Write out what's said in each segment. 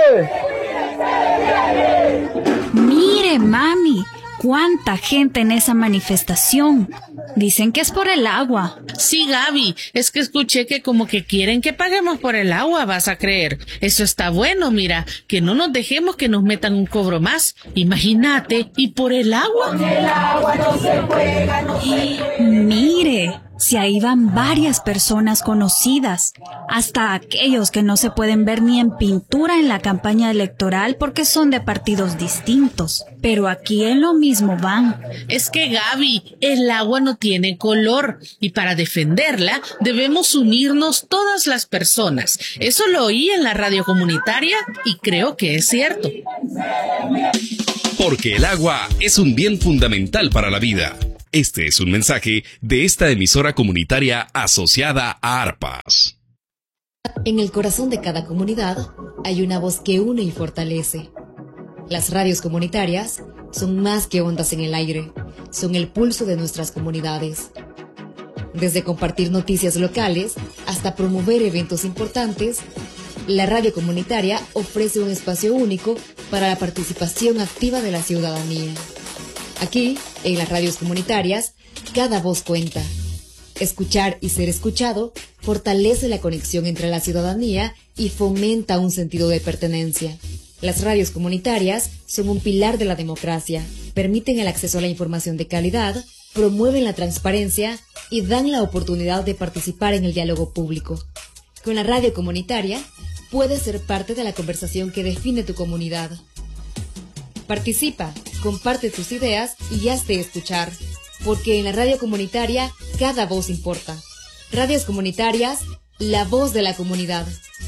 Mire, mami, cuánta gente en esa manifestación. Dicen que es por el agua. Sí, Gaby, es que escuché que como que quieren que paguemos por el agua, vas a creer. Eso está bueno, mira, que no nos dejemos que nos metan un cobro más. Imagínate, ¿y por el agua? Con el agua no se juega, no se juega. Mire, si ahí van varias personas conocidas, hasta aquellos que no se pueden ver ni en pintura en la campaña electoral porque son de partidos distintos. Pero aquí en lo mismo van. Es que, Gaby, el agua no tiene color y para defenderla debemos unirnos todas las personas. Eso lo oí en la radio comunitaria y creo que es cierto. Porque el agua es un bien fundamental para la vida. Este es un mensaje de esta emisora comunitaria asociada a ARPAS. En el corazón de cada comunidad hay una voz que une y fortalece. Las radios comunitarias son más que ondas en el aire, son el pulso de nuestras comunidades. Desde compartir noticias locales hasta promover eventos importantes, la radio comunitaria ofrece un espacio único para la participación activa de la ciudadanía. Aquí, en las radios comunitarias, cada voz cuenta. Escuchar y ser escuchado fortalece la conexión entre la ciudadanía y fomenta un sentido de pertenencia. Las radios comunitarias son un pilar de la democracia, permiten el acceso a la información de calidad, promueven la transparencia y dan la oportunidad de participar en el diálogo público. Con la radio comunitaria, puedes ser parte de la conversación que define tu comunidad. Participa, comparte tus ideas y hazte escuchar, porque en la radio comunitaria cada voz importa. Radios comunitarias, la voz de la comunidad.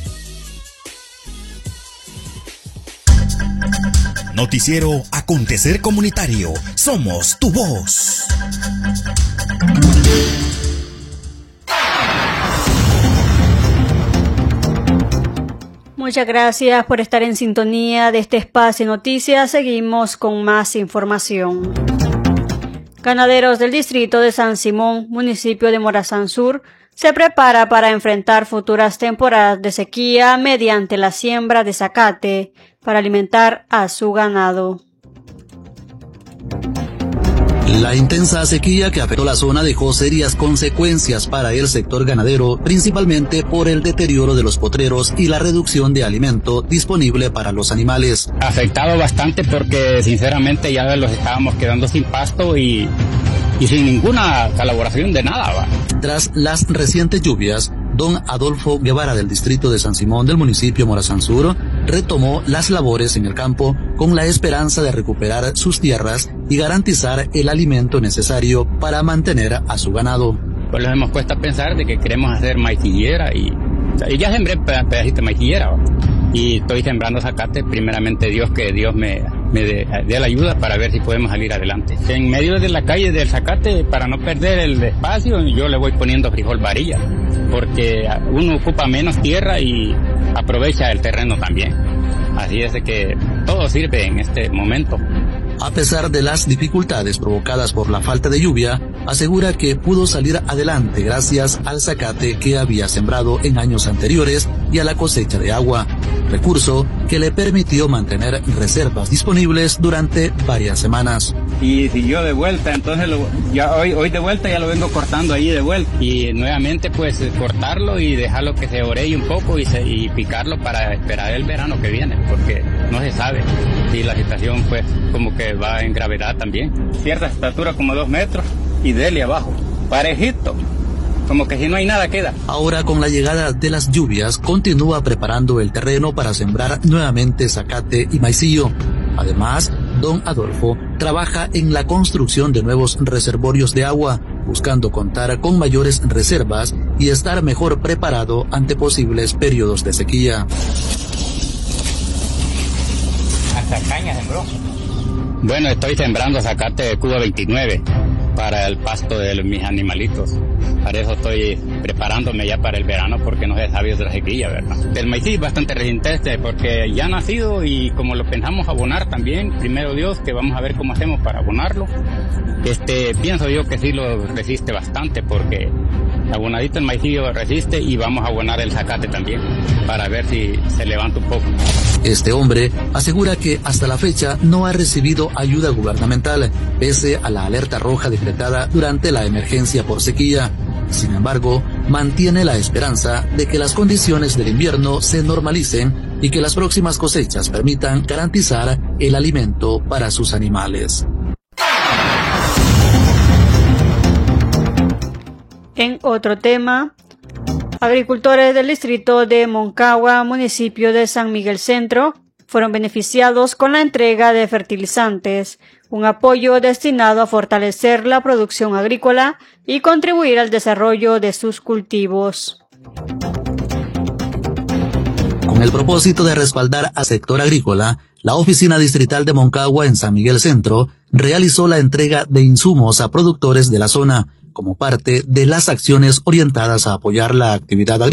Noticiero Acontecer Comunitario. Somos tu voz. Muchas gracias por estar en sintonía de este espacio de noticias. Seguimos con más información. Ganaderos del distrito de San Simón, municipio de Morazán Sur, se prepara para enfrentar futuras temporadas de sequía mediante la siembra de zacate para alimentar a su ganado. La intensa sequía que afectó la zona dejó serias consecuencias para el sector ganadero, principalmente por el deterioro de los potreros y la reducción de alimento disponible para los animales. Afectado bastante porque sinceramente ya los estábamos quedando sin pasto y sin ninguna colaboración de nada. ¿Va? Tras las recientes lluvias, don Adolfo Guevara del distrito de San Simón del municipio Morazán Sur retomó las labores en el campo con la esperanza de recuperar sus tierras y garantizar el alimento necesario para mantener a su ganado. Pues nos hemos puesto a pensar de que queremos hacer maicillera y ya sembré pedacito de maicillera, ¿va? Y estoy sembrando zacate, primeramente Dios, que Dios me dé la ayuda para ver si podemos salir adelante. En medio de la calle del zacate, para no perder el espacio, yo le voy poniendo frijol varilla, porque uno ocupa menos tierra y aprovecha el terreno también. Así es de que todo sirve en este momento. A pesar de las dificultades provocadas por la falta de lluvia, asegura que pudo salir adelante gracias al zacate que había sembrado en años anteriores y a la cosecha de agua, recurso que le permitió mantener reservas disponibles durante varias semanas. Y siguió de vuelta, entonces hoy de vuelta ya lo vengo cortando ahí de vuelta. Y nuevamente pues cortarlo y dejarlo que se orelle un poco y picarlo para esperar el verano que viene, porque no se sabe. Y la situación pues como que va en gravedad también. Cierta estatura como 2 metros y dele abajo, parejito. Como que si no hay nada queda. Ahora con la llegada de las lluvias continúa preparando el terreno para sembrar nuevamente zacate y maicillo. Además, don Adolfo trabaja en la construcción de nuevos reservorios de agua, buscando contar con mayores reservas y estar mejor preparado ante posibles periodos de sequía. Hasta caña sembró. Bueno, estoy sembrando zacate de Cuba 29 para el pasto de mis animalitos. Para eso estoy preparándome ya para el verano porque no se sabe de la sequía, ¿verdad? El maíz es bastante resistente porque ya ha nacido y como lo pensamos abonar también, primero Dios, que vamos a ver cómo hacemos para abonarlo. Pienso yo que sí lo resiste bastante porque abonadito el maicillo resiste y vamos a abonar el zacate también para ver si se levanta un poco. Este hombre asegura que hasta la fecha no ha recibido ayuda gubernamental, pese a la alerta roja decretada durante la emergencia por sequía. Sin embargo, mantiene la esperanza de que las condiciones del invierno se normalicen y que las próximas cosechas permitan garantizar el alimento para sus animales. En otro tema, agricultores del distrito de Moncagua, municipio de San Miguel Centro, fueron beneficiados con la entrega de fertilizantes, un apoyo destinado a fortalecer la producción agrícola y contribuir al desarrollo de sus cultivos. Con el propósito de respaldar al sector agrícola, la Oficina Distrital de Moncagua en San Miguel Centro realizó la entrega de insumos a productores de la zona, como parte de las acciones orientadas a apoyar la actividad agrícola.